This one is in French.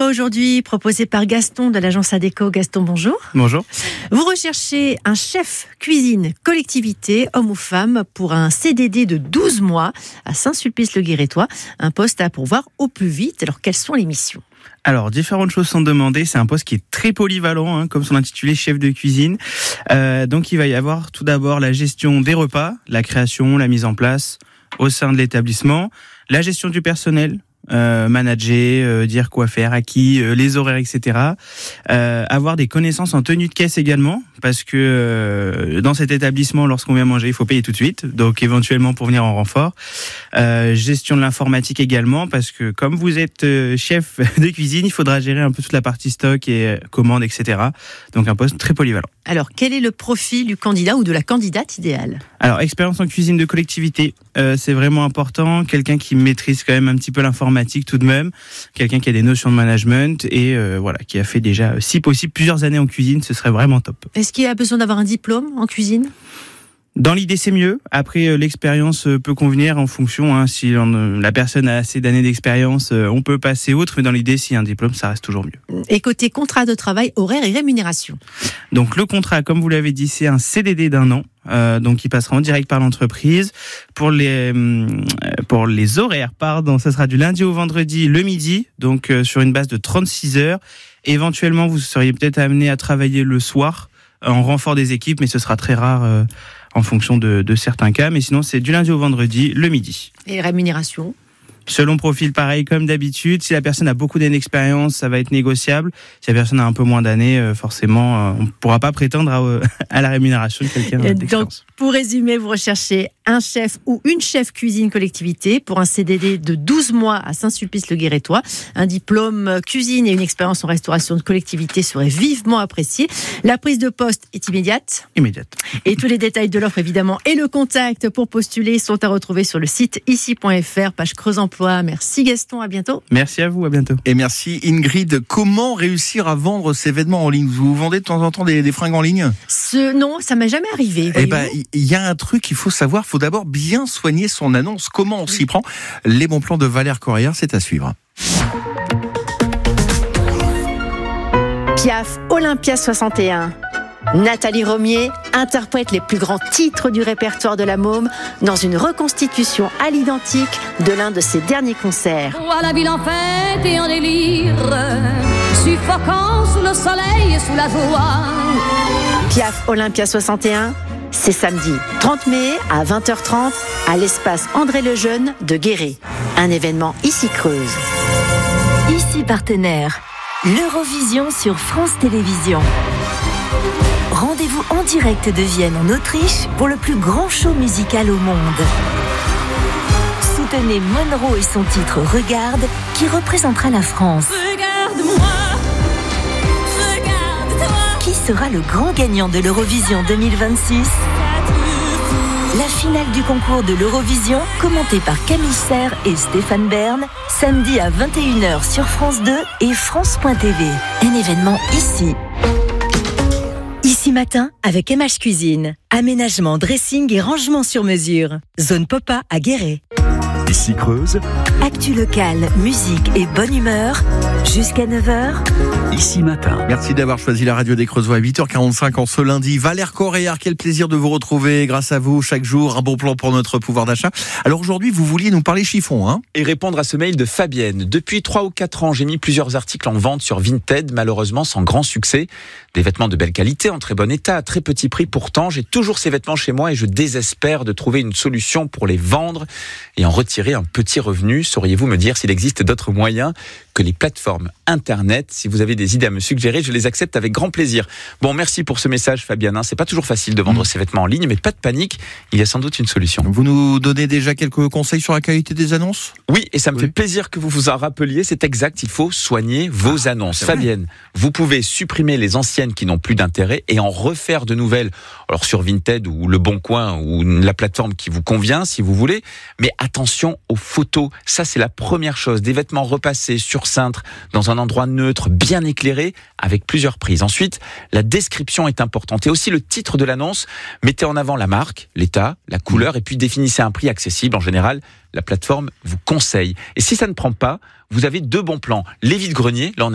aujourd'hui proposé par Gaston de l'agence Adéco. Gaston, bonjour. Bonjour. Vous recherchez un chef cuisine collectivité, homme ou femme, pour un CDD de 12 mois à Saint-Sulpice-le-Guérétois. Un poste à pourvoir au plus vite. Alors, quelles sont les missions ? Alors, différentes choses sont demandées. C'est un poste qui est très polyvalent, comme son intitulé, chef de cuisine. Donc, il va y avoir tout d'abord la gestion des repas, la création, la mise en place au sein de l'établissement, la gestion du personnel, manager, dire quoi faire, à qui, les horaires, etc. Avoir des connaissances en tenue de caisse également, parce que dans cet établissement, lorsqu'on vient manger, il faut payer tout de suite, donc éventuellement pour venir en renfort. Gestion de l'informatique également, parce que comme vous êtes chef de cuisine, il faudra gérer un peu toute la partie stock et commandes, etc. Donc un poste très polyvalent. Alors, quel est le profil du candidat ou de la candidate idéale ? Alors, expérience en cuisine de collectivité, c'est vraiment important. Quelqu'un qui maîtrise quand même un petit peu l'informatique tout de même. Quelqu'un qui a des notions de management et qui a fait déjà, si possible, plusieurs années en cuisine, ce serait vraiment top. Est-ce qu'il y a besoin d'avoir un diplôme en cuisine ? Dans l'idée, c'est mieux. Après, l'expérience peut convenir en fonction. Si la personne a assez d'années d'expérience, on peut passer autre. Mais dans l'idée, s'il y a un diplôme, ça reste toujours mieux. Et côté contrat de travail, horaire et rémunération ? Donc, le contrat, comme vous l'avez dit, c'est un CDD d'1 an. Donc, il passera en direct par l'entreprise. Pour les horaires, ça sera du lundi au vendredi, le midi. Donc, sur une base de 36 heures. Éventuellement, vous seriez peut-être amené à travailler le soir en renfort des équipes, mais ce sera très rare en fonction de certains cas. Mais sinon, c'est du lundi au vendredi, le midi. Et rémunération ? Selon profil, pareil, comme d'habitude. Si la personne a beaucoup d'années d'expérience, ça va être négociable. Si la personne a un peu moins d'années, forcément, on ne pourra pas prétendre à la rémunération de quelqu'un d'expérience. Donc, pour résumer, vous recherchez un chef ou une chef cuisine collectivité pour un CDD de 12 mois à Saint-Sulpice-le-Guérétois. Un diplôme cuisine et une expérience en restauration de collectivité seraient vivement appréciés. La prise de poste est immédiate. Immédiate. Et tous les détails de l'offre, évidemment, et le contact pour postuler sont à retrouver sur le site ici.fr, page Creuse Emploi. Merci Gaston, à bientôt. Merci à vous, à bientôt. Et merci Ingrid. Comment réussir à vendre ses vêtements en ligne ? Vous vendez de temps en temps des fringues en ligne ? Non, ça m'est jamais arrivé. Il y a un truc qu'il faut savoir. Il faut d'abord bien soigner son annonce. Comment on s'y prend ? Les bons plans de Valère Correa, c'est à suivre. Piaf, Olympia 61. Nathalie Romier interprète les plus grands titres du répertoire de la Môme dans une reconstitution à l'identique de l'un de ses derniers concerts. À la ville en fête et en délire, suffocant sous le soleil et sous la joie. Piaf Olympia 61, c'est samedi 30 mai à 20h30 à l'espace André Lejeune de Guéret. Un événement ici Creuse. Ici partenaire, l'Eurovision sur France Télévisions. Rendez-vous en direct de Vienne en Autriche pour le plus grand show musical au monde. Soutenez Monroe et son titre Regarde qui représentera la France. Regarde-moi, regarde-toi. Qui sera le grand gagnant de l'Eurovision 2026 ? La finale du concours de l'Eurovision, commentée par Camille Serre et Stéphane Bern, samedi à 21h sur France 2 et France.tv. Un événement ici. Ici matin avec MH Cuisine. Aménagement, dressing et rangement sur mesure. Zone Popa à Guéret. Ici Creuse. Actu locale, musique et bonne humeur. Jusqu'à 9h. Ici matin. Merci d'avoir choisi la radio des Creusois à 8h45 en ce lundi. Valère Correa, quel plaisir de vous retrouver. Grâce à vous, chaque jour, un bon plan pour notre pouvoir d'achat. Alors aujourd'hui, vous vouliez nous parler chiffon, Et répondre à ce mail de Fabienne. Depuis 3 ou 4 ans, j'ai mis plusieurs articles en vente sur Vinted, malheureusement sans grand succès. Des vêtements de belle qualité, en très bon état, à très petit prix. Pourtant, j'ai toujours ces vêtements chez moi et je désespère de trouver une solution pour les vendre et en retirer un petit revenu. Sauriez-vous me dire s'il existe d'autres moyens que les plateformes Internet ? Si vous avez des idées à me suggérer, je les accepte avec grand plaisir. Bon, merci pour ce message, Fabienne. C'est pas toujours facile de vendre ses vêtements en ligne, mais pas de panique, il y a sans doute une solution. Vous nous donnez déjà quelques conseils sur la qualité des annonces ? Oui, et ça me fait plaisir que vous vous en rappeliez. C'est exact, il faut soigner vos annonces. Fabienne, vous pouvez supprimer les anciennes qui n'ont plus d'intérêt et en refaire de nouvelles. Alors sur Vinted ou Le Bon Coin ou la plateforme qui vous convient, si vous voulez. Mais attention aux photos. Ça, c'est la première chose. Des vêtements repassés sur cintre, dans un endroit neutre, bien éclairé, avec plusieurs prises. Ensuite, la description est importante. Et aussi le titre de l'annonce. Mettez en avant la marque, l'état, la couleur, et puis définissez un prix accessible. En général, la plateforme vous conseille. Et si ça ne prend pas, vous avez 2 bons plans. Les vides-greniers, là on est